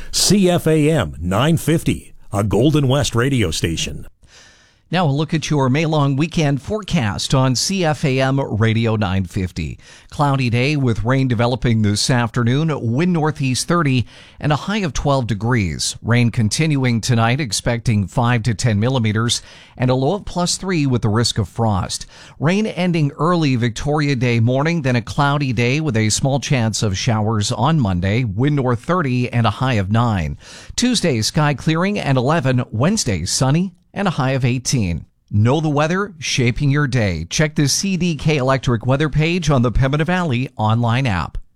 CFAM 950, a Golden West radio station. Now a look at your May-long weekend forecast on CFAM Radio 950. Cloudy day with rain developing this afternoon, wind northeast 30 and a high of 12 degrees. Rain continuing tonight, expecting 5 to 10 millimeters and a low of +3 with the risk of frost. Rain ending early Victoria Day morning, then a cloudy day with a small chance of showers on Monday, wind north 30 and a high of 9. Tuesday, sky clearing and 11. Wednesday, sunny and a high of 18. Know the weather, shaping your day. Check the CDK Electric weather page on the Pembina Valley online app.